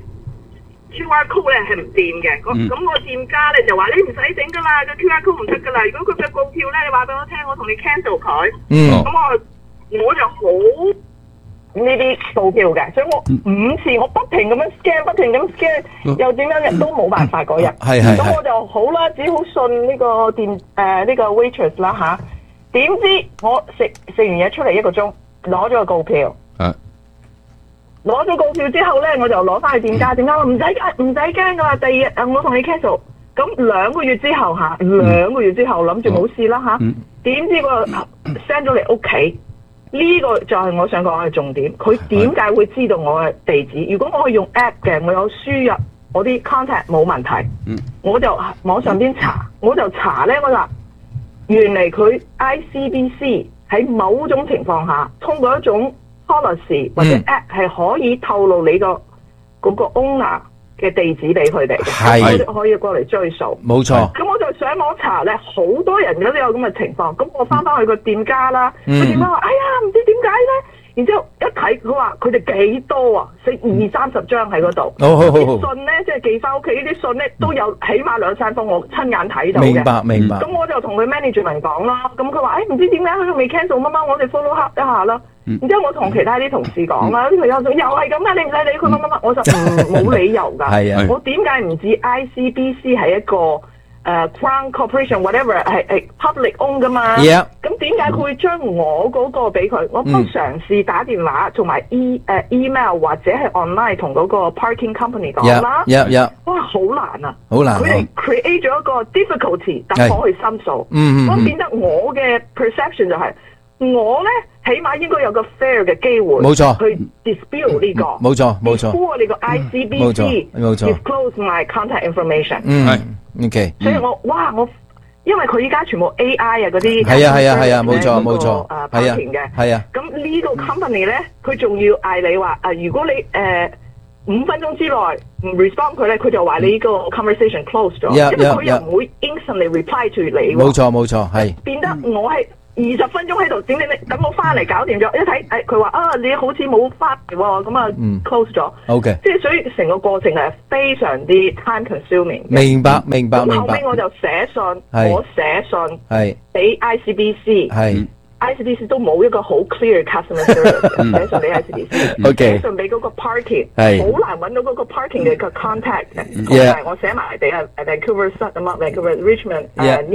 Q R code 咧係唔掂嘅。咁咁個店家咧就話你唔使整噶啦，個 Q R code 唔得噶啦。如果佢嘅告票咧，你話俾我聽，我同你 cancel 佢。 嗯。 咁我我就好呢啲告票嘅，所以我五次我不停咁樣 scan，不停咁 scan，又點樣都冇辦法嗰日。 係係。 咁我就好啦，只好信呢個店誒呢個 waitress 啦吓。點知我食食完嘢出嚟一個鐘，攞咗個告票。 啊。 攞咗告票之後咧，我就攞翻去店家，店家話唔使唔使驚噶啦，第二日誒我同你 cancel。咁兩個月之後吓，兩個月之後諗住冇事啦吓，點知個 send 咗嚟屋企。呢個就係我想講嘅重點，佢點解會知道我嘅地址？如果我係用 app 嘅，我有輸入我啲 contact 冇問題， 嗯、 我就網上邊查，我就查咧，我話原嚟佢 I C B C 喺某種情況下，通過一種 policy 或者 app 係可以透露你個嗰個 owner 嘅地址俾佢哋，我哋可以過嚟追溯。 冇錯。 咁我就上網查咧，好多人都有咁嘅情況。咁我翻翻去個店家啦，個、嗯、店家話：哎呀，唔知點解咧。然之後一睇，佢話佢哋幾多啊？寫二三十張喺嗰度。 好好好。 信咧，即係寄翻屋企呢啲信咧，都有起碼兩三封，我親眼睇到嘅。 明白明白。 咁我就同佢 management 講啦。咁佢話：誒、哎，唔知點解佢未 cancel 乜乜，我哋 follow up 一下啦。然之後我同其他啲同事講啦，啲朋友就又係咁啊！你唔使理佢乜乜乜，我就唔冇理由㗎。 係啊， 我點解唔知 I C B C 係一個誒、uh, Crown Corporation whatever 係係 public own 㗎嘛？咁點解佢會將我嗰個俾佢？我幫嘗試打電話同埋 e 誒、uh, email 或者係 online 同嗰個 parking company 講啦。 Yeah, yeah, yeah. 哇，好難啊！ 好難。 佢哋 create 咗一個 difficulty 等我去申訴。 嗯嗯。 咁變得我嘅 perception 就係、是。我咧起碼應該有個 fair 嘅機會， 冇錯， 去 dispute 呢、這個， 冇錯冇錯。 before 你個 I C B C disclose my contact information， 嗯係 ，OK。 所以我哇我因為佢依家全部 A I 啊嗰啲， 係啊係啊係啊，冇錯冇錯， 誒係啊 parking 嘅， 係啊。 咁呢個 company 咧，佢仲要嗌你話啊，如果你誒五分鐘之內唔 respond 佢咧，佢就話你呢個 conversation close 咗，因為佢又唔會 instantly reply to 你。 冇錯冇錯，係。 變得我係二十分鐘喺度整整你，等我翻嚟搞掂咗，一睇誒佢話啊你好似冇翻嚟喎，咁啊 close 咗。 OK。 即係所以成個過程係非常之 time consuming。 明白明白明白。 咁後尾我就寫信，我寫信係俾 I C B C。 係。 I C B C 都冇一個好 clear customer service 寫信俾 I C B C， 寫信俾嗰個 parking， 好難揾到嗰個 parking 嘅個 contact 嘅。同埋我寫埋俾啊 Vancouver Sun 咁啊 Vancouver Richmond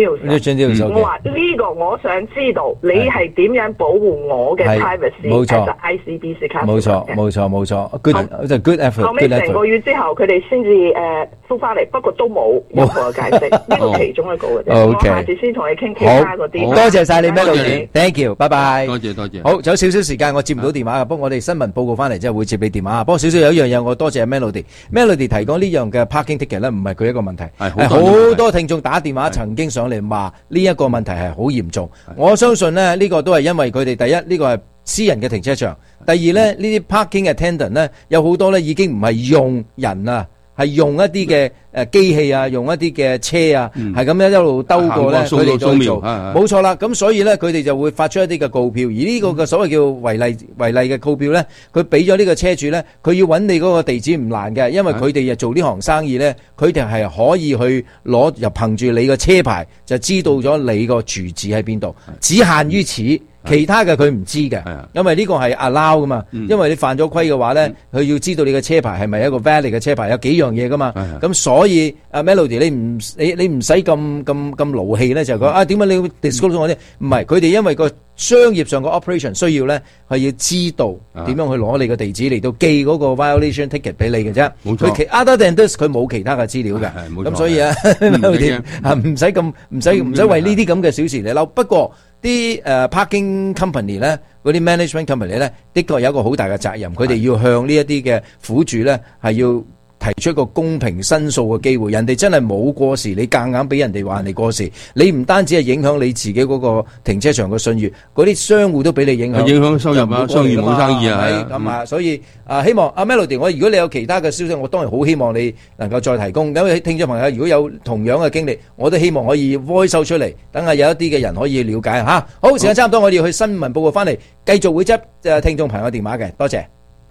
News， 我話呢個我想知道你係點樣保護我嘅 privacy， 冇錯 ，I C B C customer。 冇錯冇錯冇錯 ，good 就 good effort。 後尾成個月之後，佢哋先至誒復翻嚟，不過都冇任何嘅解釋，呢個其中一個嘅啫。我下次先同你傾其他嗰啲。 多謝晒你 Melody，thank you，拜拜。 多謝多謝。 好，仲有少少時間，我接唔到電話嘅，不過我哋新聞報告翻嚟之後會接你電話。不過少少有一樣嘢，我多謝 Melody。Melody 提供呢樣嘅 parking ticket 咧，唔係佢一個問題，係好多聽眾打電話曾經上嚟話呢一個問題係好嚴重。我相信咧呢個都係因為佢哋第一呢個係私人嘅停車場，第二咧呢啲 parking attendant 咧有好多咧已經唔係用人啊。係用一啲嘅誒機器啊，用一啲嘅車啊，係咁樣一路兜過咧，佢哋都做，冇錯啦。咁所以咧，佢哋就會發出一啲嘅告票，而呢個嘅所謂叫違例違例嘅告票咧，佢俾咗呢個車主咧，佢要揾你嗰個地址唔難嘅，因為佢哋又做呢行生意咧，佢哋係可以去攞又憑住你個車牌就知道咗你個住址喺邊度，只限於此。其他嘅佢唔知嘅，因為呢個係 allow 噶嘛，因為你犯咗規嘅話咧，佢要知道你嘅車牌係咪一個 valid 嘅車牌，有幾樣嘢噶嘛，咁所以阿 Melody 你唔你你唔使咁咁咁勞氣咧，就講啊點解你要 disclose 我啲？唔係佢哋因為個商業上個 operation 需要咧，係要知道點樣去攞你個地址嚟到寄嗰個 violation ticket 俾你嘅啫。冇錯，佢其 other than this 佢冇其他嘅資料嘅，咁所以啊 Melody 啊唔使咁唔使唔使為呢啲咁嘅小事嚟嬲。不過啲誒 parking company 咧，嗰啲 management company 咧，的確有一個好大嘅責任，佢哋要向呢一啲嘅苦主咧係要提出一個公平申訴嘅機會。人哋真係冇過時，你夾硬俾人哋話人哋過時，你唔單止係影響你自己嗰個停車場嘅信譽，嗰啲商戶都俾你影響， 影響收入啊，商業冇生意啊， 係咁啊，所以啊，希望阿 Melody，我如果你有其他嘅消息，我當然好希望你能夠再提供。咁聽眾朋友如果有同樣嘅經歷，我都希望可以 voice 出嚟，等下有一啲嘅人可以了解吓。好，時間差唔多，我哋要去新聞報告翻嚟，繼續會執誒聽眾朋友電話嘅，多謝。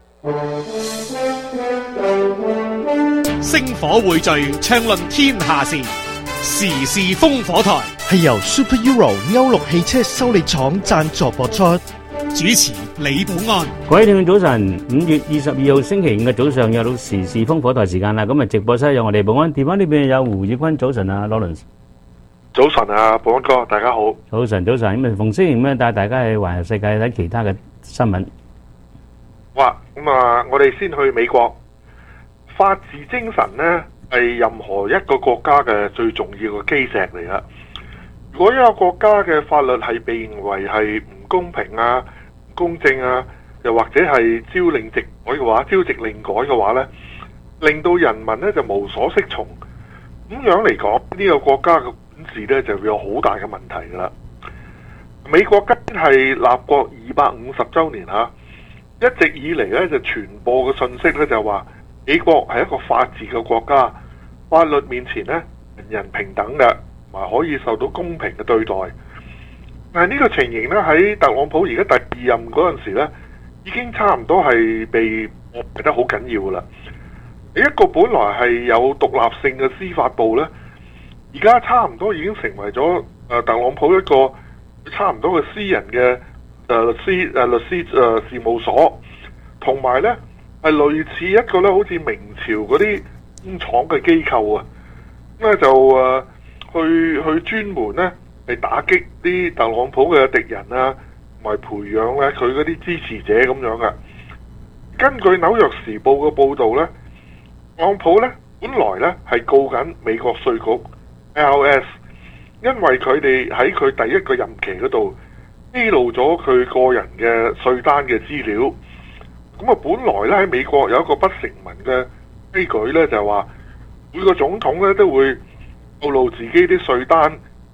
星火匯聚，暢論天下事，時事烽火台係由 Super Euro 歐陸汽車修理廠贊助播出。 主持李寶安。 各位聽眾早晨，五月二十二號星期五嘅早上又到時事烽火台時間啦。咁啊，直播室有我哋寶安，電話呢邊有胡志坤。早晨啊 ，Lawrence。 早晨啊，寶安哥，大家好。 早晨，早晨。咁啊，逢星期五咧帶大家去環遊世界睇其他嘅新聞。 哇，咁啊，我哋先去美國。法治精神呢係任何一個國家嘅最重要嘅基石嚟啦。如果一個國家嘅法律係被認為係唔公平啊、唔公正啊，又或者係朝令夕改嘅話，朝夕令改嘅話呢，令到人民呢就無所適從。咁樣嚟講，呢個國家嘅管治呢就會有好大嘅問題噶啦。美國今年係立國二百五十週年嚇，一直以嚟呢就傳播嘅信息呢就話，美國係一個法治嘅國家，法律面前呢，人人平等嘅，同埋可以受到公平嘅對待。但係呢個情形呢，喺特朗普而家第二任嗰陣時呢，已經差唔多係被破壞得好緊要噶啦。一個本來係有獨立性嘅司法部呢，而家差唔多已經成為咗誒特朗普一個差唔多嘅私人嘅誒律師誒律師誒事務所，同埋呢。係類似一個咧，好似明朝嗰啲工廠嘅機構啊，咁咧就誒去去專門咧係打擊啲特朗普嘅敵人啊，同埋培養咧佢嗰啲支持者咁樣嘅。根據紐約時報嘅報導咧，特朗普咧本來咧係告緊美國稅局 I R S， 因為佢哋喺佢第一個任期嗰度披露咗佢個人嘅稅單嘅資料。咁啊，本來咧喺美國有一個不成文嘅規矩咧，就係話每個總統咧都會透露自己啲稅單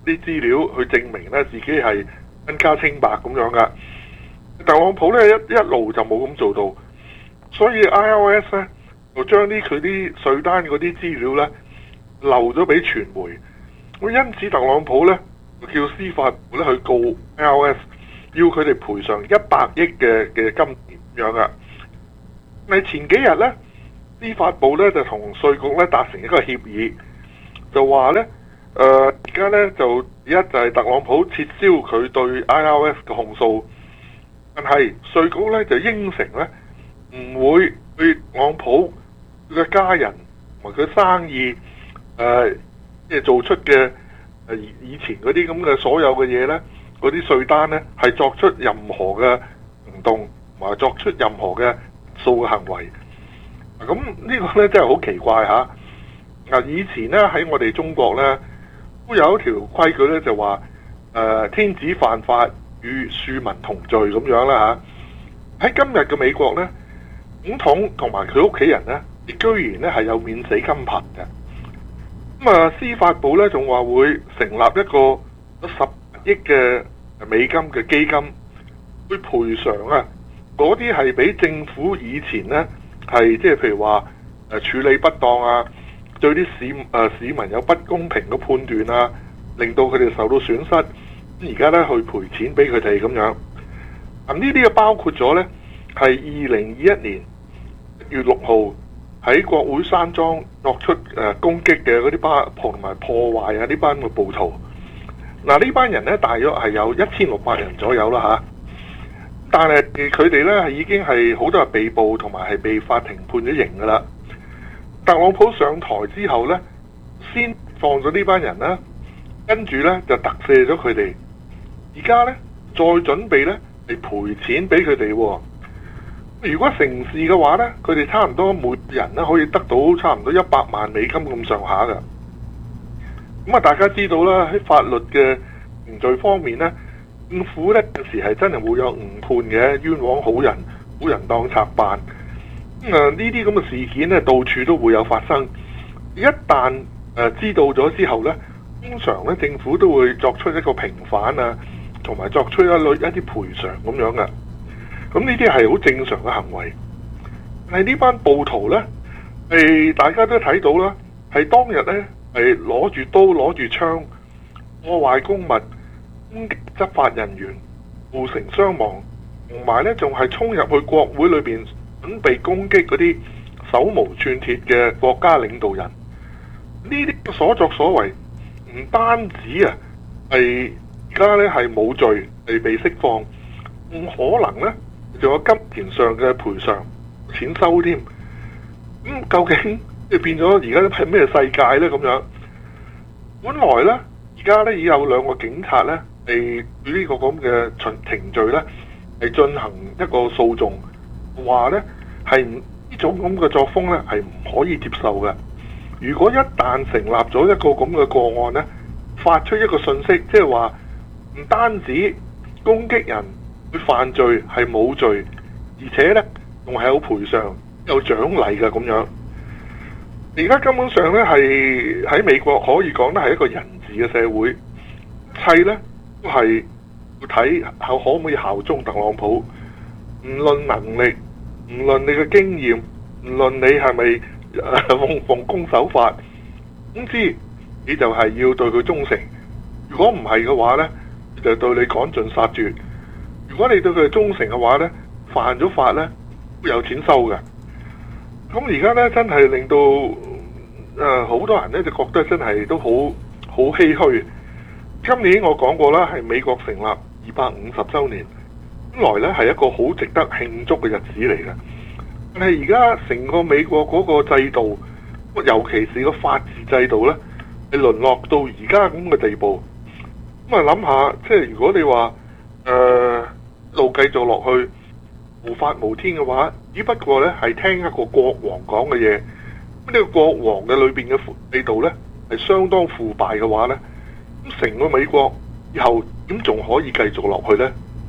啲資料去證明咧自己係身家清白咁樣噶。特朗普咧一一路就冇咁做到，所以 I R S 咧就將啲佢啲稅單嗰啲資料咧漏咗俾傳媒。咁因此特朗普咧就叫司法部咧去告 I R S， 要佢哋賠償一百億嘅嘅金錢咁樣噶。但係前幾日咧，司法部咧就同稅局咧達成一個協議，就話咧誒而家咧就一就係特朗普撤銷佢對 I R S 嘅控訴。但係稅局咧就應承咧唔會對特朗普佢嘅家人同埋佢生意誒即係做出嘅誒以前嗰啲咁嘅所有嘅嘢咧，嗰啲稅單咧係作出任何嘅行動同埋作出任何嘅數嘅行為。咁呢個咧真係好奇怪嚇。嗱，以前咧喺我哋中國咧都有一條規矩咧，就話誒、呃、天子犯法與庶民同罪咁樣啦嚇。喺今日嘅美國咧，總統同埋佢屋企人咧，亦居然咧係有免死金牌嘅。咁啊，司法部咧仲話會成立一個十億嘅美金嘅基金，去賠償啊嗰啲係俾政府以前咧係即係譬如話誒處理不當啊，對啲市誒、呃、市民有不公平嘅判斷啊，令到佢哋受到損失。而家咧去賠錢俾佢哋咁樣，咁呢啲嘅包括咗咧係二零二一年一月六號喺國會山莊作出誒、呃、攻擊嘅嗰啲班同埋破壞啊呢班嘅暴徒。嗱，呢班人咧大約係有一千六百人左右啦嚇，但係佢哋咧係已經係好多人被捕同埋係被法庭判咗刑噶啦。特朗普上台之後咧，先放咗呢班人啦，跟住咧就特赦咗佢哋。而家咧再準備咧嚟賠錢俾佢哋。如果成事嘅話咧，佢哋差唔多每人咧可以得到差唔多一百萬美金咁上下噶。咁啊，大家知道啦，喺法律嘅程序方面咧，政府咧有時係真係會有誤判嘅，冤枉好人，好人當賊辦。咁啊，呢啲咁嘅事件咧，到處都會有發生。一旦誒、呃、知道咗之後咧，通常咧政府都會作出一個平反啊，同埋作出一類一啲賠償咁樣嘅。咁呢啲係好正常嘅行為。但係呢班暴徒咧，係大家都睇到啦，係當日咧係攞住刀攞住槍破壞公物，攻擊執法人員，造成傷亡，同埋咧仲係衝入去國會裏邊準備攻擊嗰啲手無寸鐵嘅國家領導人。呢啲所作所為唔單止啊係而家咧係冇罪係被釋放，唔可能咧仲有金錢上嘅賠償錢收添。咁、嗯、究竟即係變咗而家係咩世界咧？咁樣本來咧而家咧已有兩個警察咧係對呢個咁嘅程程序咧係進行一個訴訟，話咧係呢種咁嘅作風咧係唔可以接受嘅。如果一旦成立咗一個咁嘅個案咧，發出一個訊息，即係話唔單止攻擊人佢犯罪係冇罪，而且咧仲係有賠償有獎勵嘅咁樣。而家根本上咧係喺美國可以講得係一個人治嘅社會，一切咧都係要睇可可唔可以效忠特朗普，唔論能力，唔論你嘅經驗，唔論你係咪奉奉公守法，總之你就係要對佢忠誠。如果唔係嘅話呢，就對你趕盡殺絕。如果你對佢忠誠嘅話呢，犯咗法呢會有錢收嘅。咁而家呢，真係令到誒好、呃、多人呢就覺得真係都好好唏噓。今年我講過啦，係美國成立二百五十週年，本來呢係一個好值得慶祝嘅日子嚟嘅。但係而家成個美國嗰個制度，尤其是個法治制度呢，係淪落到而家咁嘅地步。咁啊諗下，即係如果你話誒一路繼續落去無法無天嘅話，只不過呢係聽一個國王講嘅嘢。咁呢個國王嘅裏邊嘅制度呢，係相當腐敗嘅話呢，咁成個美國以後點仲可以繼續落去呢？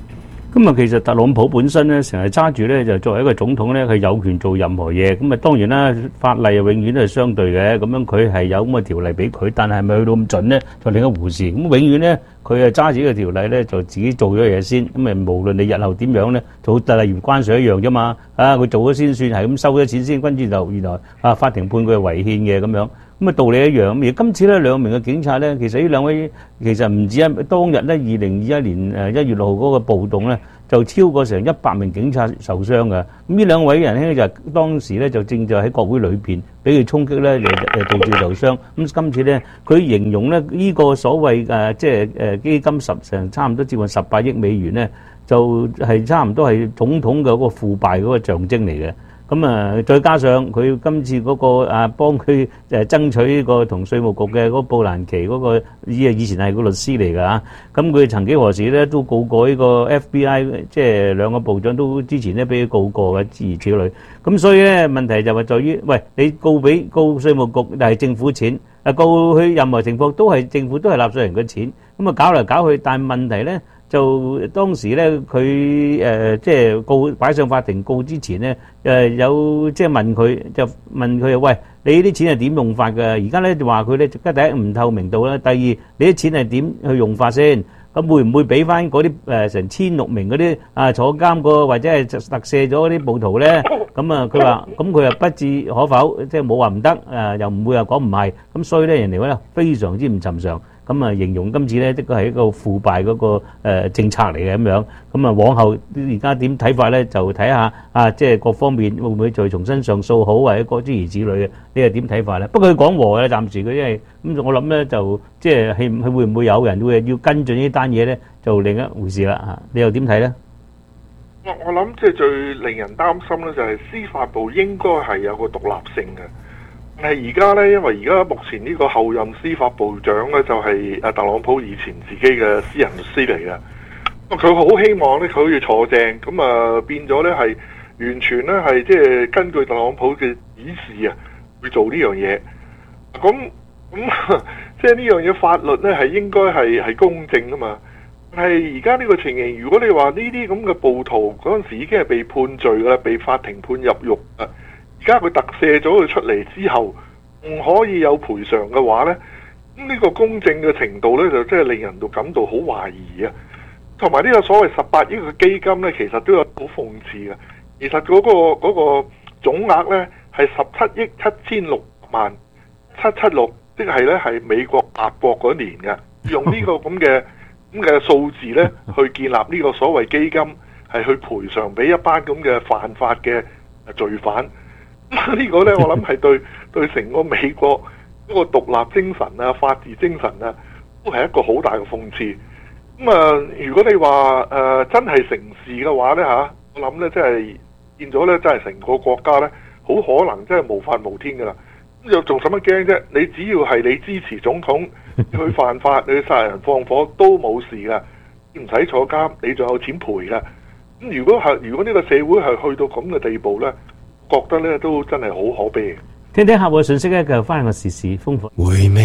咁啊，其實特朗普本身咧，成日揸住咧就作為一個總統咧，佢有權做任何嘢。咁啊，當然啦，法例啊永遠都係相對嘅。咁樣佢係有咁嘅條例俾佢，但係咪去到咁準咧，就另一回事。咁永遠咧，佢係揸住呢個條例咧，就自己做咗嘢先。咁啊，無論你日後點樣咧，就好例如關稅一樣啫嘛。啊，佢做咗先算，係咁收咗錢先，跟住就原來啊法庭判佢係違憲嘅咁樣。咁啊道理一樣，而今次咧兩名嘅警察咧，其實呢兩位其實唔止一當日咧，二零二一年誒一月六號嗰個暴動咧，就超過成一百名警察受傷嘅。咁呢兩位人咧就當時咧就正就喺國會裏邊俾佢衝擊咧，誒導致受傷。咁今次咧，佢形容咧呢個所謂誒即係誒基金十成差唔多接近十八億美元咧，就係差唔多係總統嘅嗰個腐敗嗰個象徵嚟嘅。咁啊，再加上佢今次嗰個啊幫佢誒爭取呢個同稅務局嘅嗰個布蘭奇嗰個以以前係個律師嚟㗎嚇，咁佢曾幾何時咧都告過呢個 F B I， 即係兩個部長都之前咧俾佢告過嘅諸如此類。咁所以咧問題就係在於，喂你告俾告稅務局係政府錢，啊告佢任何情況都係政府都係納稅人嘅錢，咁啊搞嚟搞去，但係問題咧。就當時咧，佢誒即係告擺上法庭告之前咧，誒、呃、有即係問佢，就問佢喂，你啲錢係點用法㗎？而家咧就話佢咧，第一唔透明度啦，第二你啲錢係點去用法先？咁會唔會俾翻嗰啲誒成千六名嗰啲啊坐監個或者係特赦咗嗰啲暴徒咧？咁啊，佢話咁佢又不置可否，即係冇話唔得，誒又唔會話講唔係，咁所以咧人哋話咧非常之唔尋常。咁啊，形容今次咧，的確係一個腐敗嗰個誒政策嚟嘅咁樣。咁啊，往後而家點睇法咧，就睇下啊，即係各方面會唔會再重新上訴好，或者各諸如此類嘅，你係點睇法咧？不過佢講和嘅，暫時佢因為咁，我諗咧就即係係係會唔會有人會要跟進呢單嘢咧，就另一回事啦嚇。你又點睇咧？ 我我諗即係最令人擔心咧，就係司法部應該係有個獨立性嘅。但係而家咧，因為而家目前呢個後任司法部長咧，就係阿特朗普以前自己嘅私人律師嚟嘅。咁佢好希望咧，佢可以坐正，咁啊變咗咧係完全咧係即係根據特朗普嘅指示啊去做呢樣嘢。咁咁即係呢樣嘢法律咧係應該係係公正噶嘛。但係而家呢個情形，如果你話呢啲咁嘅暴徒嗰陣時已經係被判罪噶啦，被法庭判入獄啊。而家佢特赦咗佢出嚟之後，唔可以有賠償嘅話呢，咁呢個公正嘅程度呢，就真係令人到感到好懷疑啊！同埋呢個所謂十八億嘅基金呢，其實都有好諷刺嘅。其實嗰、嗰個嗰、嗰個總額呢，係十七億七千六百萬七七六，即係呢係美國立國嗰年嘅，用呢個咁嘅咁嘅數字呢，去建立呢個所謂基金，係去賠償俾一班咁嘅犯法嘅罪犯。呢個呢，我諗係對對成個美國嗰個獨立精神啊、法治精神啊，都係一個好大嘅諷刺。咁啊，如果你話誒、呃、真係成事嘅話呢，嚇，我諗呢，真係變咗呢，真係成個國家呢，好可能真係無法無天噶啦。咁又仲使乜驚啫？你只要係你支持總統，去犯法，你去殺人放火都冇事噶，唔使坐監，你仲有錢賠噶。咁如果係如果呢個社會係去到咁嘅地步呢，覺得咧都真係好可悲。 聽聽客戶嘅信息咧，繼續翻個時事豐富。 回味